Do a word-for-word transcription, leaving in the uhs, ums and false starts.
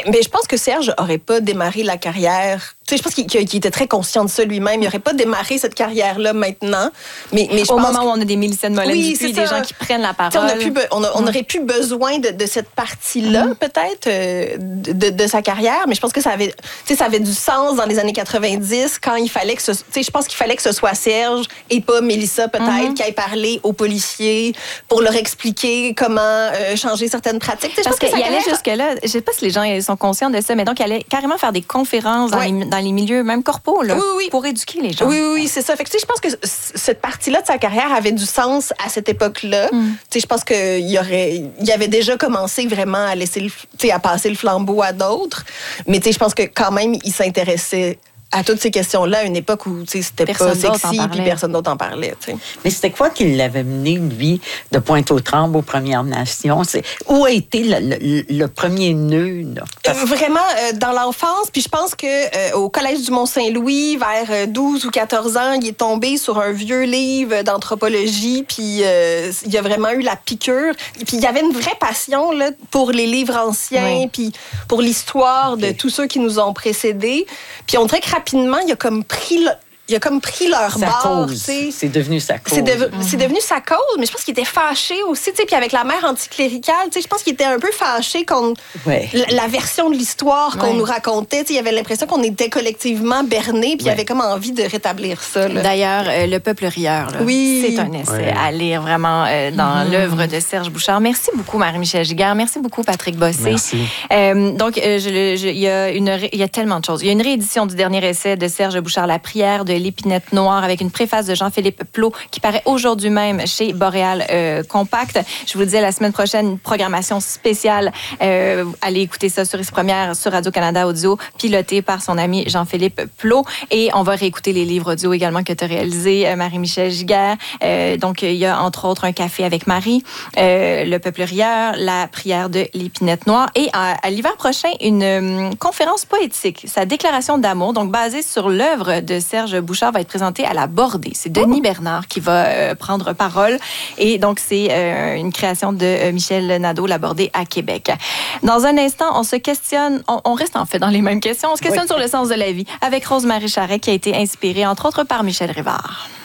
Mais je pense que Serge aurait pas démarré la carrière. Tu sais, je pense qu'il, qu'il était très conscient de ça lui-même. Il n'aurait pas démarré cette carrière-là maintenant. Mais, mais je Au pense moment que... où on a des Mélissa de Molène oui, Dupuis, c'est des ça. gens qui prennent la parole. On, a pu, on, a, on aurait plus besoin de, de cette partie-là, mm. peut-être, euh, de, de sa carrière. Mais je pense que ça avait, ça avait du sens dans les années quatre-vingt-dix quand il fallait que ce, je pense qu'il fallait que ce soit Serge et pas Mélissa, peut-être, mm-hmm. qui aille parler aux policiers pour leur expliquer comment euh, changer certaines pratiques. T'sais, Parce qu'il carrière... allait jusque-là, je ne sais pas si les gens sont conscients de ça, mais donc il allait carrément faire des conférences dans, ouais. les, dans les milieux, même corpos, là, oui, oui. pour éduquer les gens. Oui, oui, oui, c'est ça. Fait que, je pense que cette partie-là de sa carrière avait du sens à cette époque-là. Mm. Je pense qu'il y aurait, il avait déjà commencé vraiment à laisser, le, à passer le flambeau à d'autres, mais je pense que quand même, il s'intéressait à toutes ces questions-là à une époque où c'était personne pas sexy puis personne d'autre en parlait. T'sais. Mais c'était quoi qui l'avait mené, lui, de Pointe-aux-Trembles aux Premières Nations? C'est, où a été le, le, le premier nœud? Là? Parce... Euh, vraiment, euh, dans l'enfance, puis je pense qu'au euh, Collège du Mont-Saint-Louis, vers douze ou quatorze ans, il est tombé sur un vieux livre d'anthropologie, puis euh, il a vraiment eu la piqûre. Puis il y avait une vraie passion là, pour les livres anciens, oui. puis pour l'histoire okay. de tous ceux qui nous ont précédés. Puis on dirait que rapidement, il a comme pris le, il a comme pris leur sa bord. Cause. C'est devenu sa cause. C'est, de, mm-hmm. c'est devenu sa cause, mais je pense qu'il était fâché aussi. Puis avec la mère anticléricale, je pense qu'il était un peu fâché contre ouais. la, la version de l'histoire qu'on ouais. nous racontait. T'sais, il avait l'impression qu'on était collectivement bernés, puis ouais. il avait comme envie de rétablir ça. Là. D'ailleurs, euh, Le Peuple rieur, là, oui. c'est un essai ouais. à lire vraiment euh, dans mm-hmm. l'œuvre de Serge Bouchard. Merci beaucoup, Marie-Michel Giguère. Merci beaucoup, Patrick Bossé. Merci. Euh, donc, euh, je, je, il, y a une, il y a tellement de choses. Il y a une réédition du dernier essai de Serge Bouchard, La prière de l'épinette noire, avec une préface de Jean-Philippe Plot qui paraît aujourd'hui même chez Boréal euh, Compact. Je vous le disais, la semaine prochaine, une programmation spéciale. Euh, allez écouter ça sur Is Première, sur Radio-Canada Audio, pilotée par son ami Jean-Philippe Plot. Et on va réécouter les livres audio également que tu as réalisés, euh, Marie-Michel Giguère. Euh, donc, il y a entre autres Un café avec Marie, euh, Le Peuple rieur, La prière de l'épinette noire. Et à, à l'hiver prochain, une euh, conférence poétique, sa déclaration d'amour, donc basée sur l'œuvre de Serge Bouchard, va être présentée à la Bordée. C'est Denis Bernard qui va euh, prendre parole. Et donc, c'est euh, une création de euh, Michel Nadeau, La Bordée à Québec. Dans un instant, on se questionne, on, on reste en fait dans les mêmes questions, on se questionne oui. sur le sens de la vie avec Rose-Marie Charret qui a été inspirée, entre autres, par Michel Rivard.